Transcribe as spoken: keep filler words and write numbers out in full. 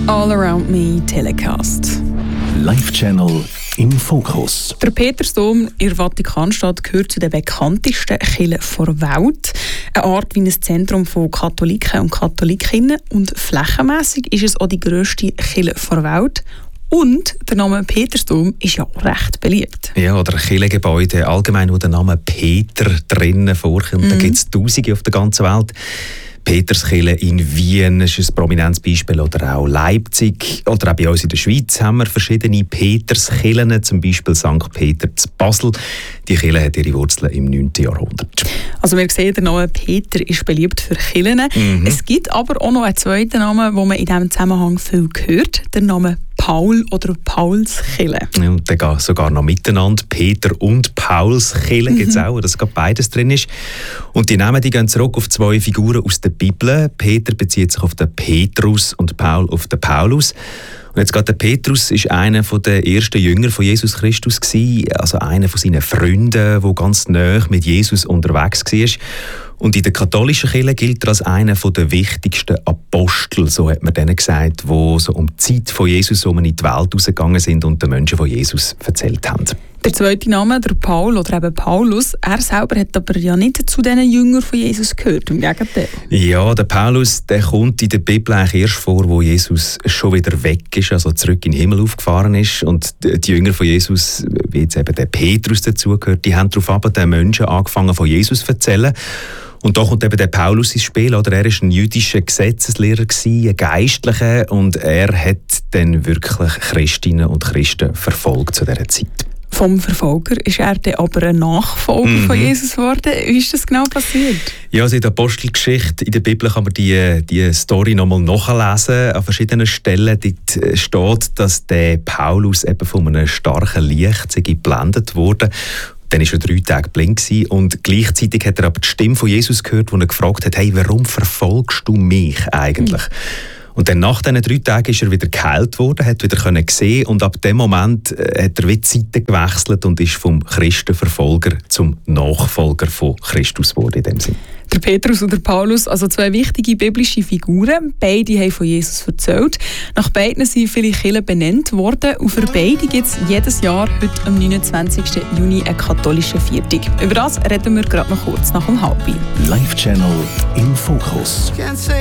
All Around Me Telecast. Live-Channel im Fokus. Der Petersdom in der Vatikanstadt gehört zu den bekanntesten Kirchen der Welt. Eine Art wie ein Zentrum von Katholiken und Katholikinnen. Und flächenmässig ist es auch die grösste Kirche der Welt. Und der Name Petersdom ist ja auch recht beliebt. Ja, oder Kirchengebäude allgemein, wo der Name Peter drinnen vorkommt. Mhm. Da gibt es Tausende auf der ganzen Welt. Peterskirche in Wien ist ein prominentes Beispiel, oder auch Leipzig. Oder auch bei uns in der Schweiz haben wir verschiedene Peterskirchen, zum Beispiel Sankt Peter zu Basel. Die Kirche hat ihre Wurzeln im neunten Jahrhundert. Also wir sehen, der Name Peter ist beliebt für Kirchen. Mhm. Es gibt aber auch noch einen zweiten Namen, den man in diesem Zusammenhang viel hört, der Name Paul oder Paulskirche. Ja, und dann geht sogar noch miteinander. Peter und Paulskirche gibt es auch, wo das beides drin ist. Und die Namen die gehen zurück auf zwei Figuren aus der Bibel. Peter bezieht sich auf den Petrus und Paul auf den Paulus. Und jetzt gerade der Petrus ist einer der ersten Jünger von Jesus Christus gewesen, also einer von seinen Freunden, der ganz nahe mit Jesus unterwegs war. Und in der katholischen Kirche gilt er als einer der wichtigsten Apostel, so hat man denen gesagt, die so um die Zeit von Jesus um in die Welt rausgegangen sind und den Menschen von Jesus erzählt haben. Der zweite Name, der Paul oder eben Paulus, er selber hat aber ja nicht zu diesen Jüngern von Jesus gehört, im Gegenteil. Ja, der Paulus, der kommt in der Bibel eigentlich erst vor, wo Jesus schon wieder weg ist, also zurück in den Himmel aufgefahren ist. Und die Jünger von Jesus, wie jetzt eben der Petrus dazugehört, die haben darauf den Menschen angefangen von Jesus zu erzählen. Und da kommt eben der Paulus ins Spiel. Oder? Er war ein jüdischer Gesetzeslehrer, ein Geistlicher, und er hat dann wirklich Christinnen und Christen verfolgt zu dieser Zeit. Vom Verfolger ist er dann aber ein Nachfolger mhm. von Jesus geworden. Wie ist das genau passiert? Ja, also in der Apostelgeschichte in der Bibel kann man die, die Story nochmal nachlesen. An verschiedenen Stellen dort steht, dass der Paulus eben von einem starken Licht geblendet wurde. Dann war er drei Tage blind und gleichzeitig hat er aber die Stimme von Jesus gehört, wo er gefragt hat, hey, warum verfolgst du mich eigentlich? Mhm. Und dann nach diesen drei Tagen ist er wieder geheilt worden, hat wieder können sehen, und ab dem Moment hat er wieder die Seite gewechselt und ist vom Christenverfolger zum Nachfolger von Christus geworden in dem Sinn. Der Petrus und der Paulus, also zwei wichtige biblische Figuren. Beide haben von Jesus erzählt. Nach beiden sind viele Kirchen benannt worden. Und für beide gibt es jedes Jahr heute am neunundzwanzigsten Juni einen katholischen Viertag. Über das reden wir gerade noch kurz nach dem Halbwein. Live-Channel im Fokus.